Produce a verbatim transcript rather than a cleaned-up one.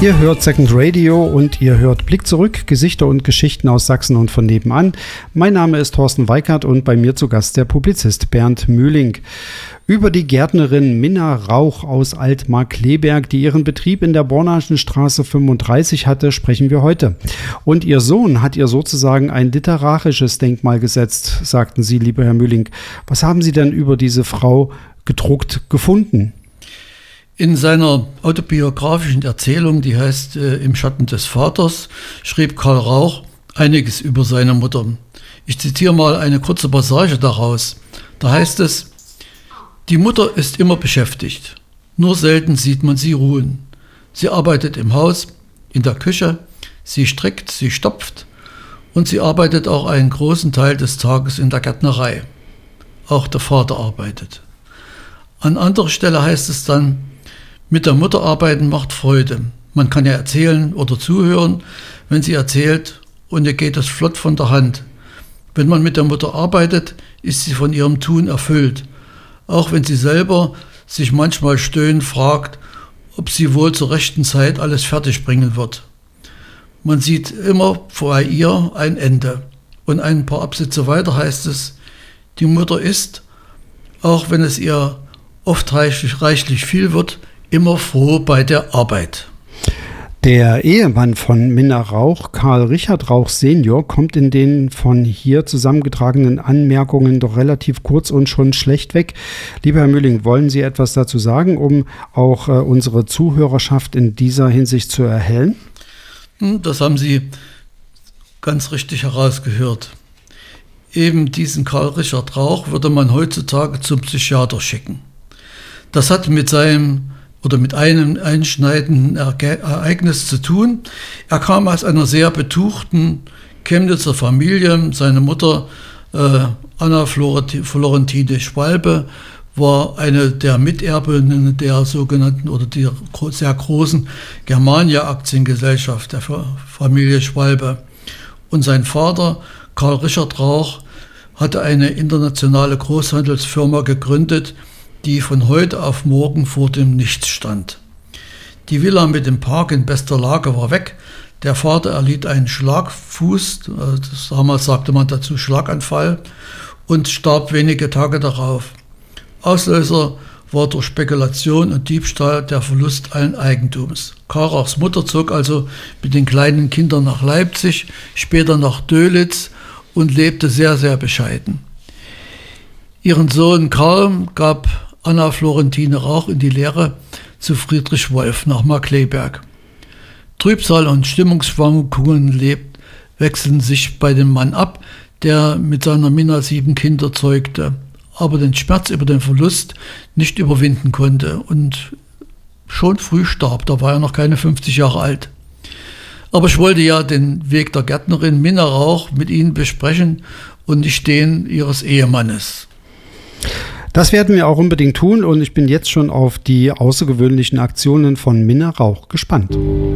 Ihr hört Second Radio und ihr hört Blick zurück, Gesichter und Geschichten aus Sachsen und von nebenan. Mein Name ist Thorsten Weikert und bei mir zu Gast der Publizist Bernd Mühling. Über die Gärtnerin Minna Rauch aus Altmark-Kleeberg, die ihren Betrieb in der Bornaschenstraße fünfunddreißig hatte, sprechen wir heute. Und ihr Sohn hat ihr sozusagen ein literarisches Denkmal gesetzt, sagten Sie, lieber Herr Mühling. Was haben Sie denn über diese Frau gedruckt gefunden? In seiner autobiografischen Erzählung, die heißt äh, Im Schatten des Vaters, schrieb Karl Rauch einiges über seine Mutter. Ich zitiere mal eine kurze Passage daraus. Da heißt es: Die Mutter ist immer beschäftigt. Nur selten sieht man sie ruhen. Sie arbeitet im Haus, in der Küche, sie strickt, sie stopft und sie arbeitet auch einen großen Teil des Tages in der Gärtnerei. Auch der Vater arbeitet. An anderer Stelle heißt es dann: Mit der Mutter arbeiten macht Freude. Man kann ja erzählen oder zuhören, wenn sie erzählt, und ihr geht es flott von der Hand. Wenn man mit der Mutter arbeitet, ist sie von ihrem Tun erfüllt. Auch wenn sie selber sich manchmal stöhnend fragt, ob sie wohl zur rechten Zeit alles fertig bringen wird. Man sieht immer vor ihr ein Ende. Und ein paar Absätze weiter heißt es: Die Mutter ist, auch wenn es ihr oft reichlich, reichlich viel wird, immer froh bei der Arbeit. Der Ehemann von Minna Rauch, Karl Richard Rauch Senior, kommt in den von hier zusammengetragenen Anmerkungen doch relativ kurz und schon schlecht weg. Lieber Herr Mühling, wollen Sie etwas dazu sagen, um auch äh, unsere Zuhörerschaft in dieser Hinsicht zu erhellen? Das haben Sie ganz richtig herausgehört. Eben diesen Karl Richard Rauch würde man heutzutage zum Psychiater schicken. Das hat mit seinem oder mit einem einschneidenden Ereignis zu tun. Er kam aus einer sehr betuchten Chemnitzer Familie. Seine Mutter, äh, Anna Florentine Schwalbe, war eine der Miterbinnen der sogenannten oder der sehr großen Germania-Aktiengesellschaft der Familie Schwalbe. Und sein Vater, Karl Richard Rauch, hatte eine internationale Großhandelsfirma gegründet, die von heute auf morgen vor dem Nichts stand. Die Villa mit dem Park in bester Lage war weg. Der Vater erlitt einen Schlagfuß, das, damals sagte man dazu Schlaganfall, und starb wenige Tage darauf. Auslöser war durch Spekulation und Diebstahl der Verlust allen Eigentums. Karl Rauchs Mutter zog also mit den kleinen Kindern nach Leipzig, später nach Dölitz und lebte sehr, sehr bescheiden. Ihren Sohn Karl gab Anna Florentine Rauch in die Lehre zu Friedrich Wolf nach Markkleeberg. Trübsal und Stimmungsschwankungen lebt, wechseln sich bei dem Mann ab, der mit seiner Minna sieben Kinder zeugte, aber den Schmerz über den Verlust nicht überwinden konnte und schon früh starb. Da war er noch keine fünfzig Jahre alt. Aber ich wollte ja den Weg der Gärtnerin Minna Rauch mit Ihnen besprechen und nicht den Ihres Ehemannes. Das werden wir auch unbedingt tun und ich bin jetzt schon auf die außergewöhnlichen Aktionen von Minna Rauch gespannt.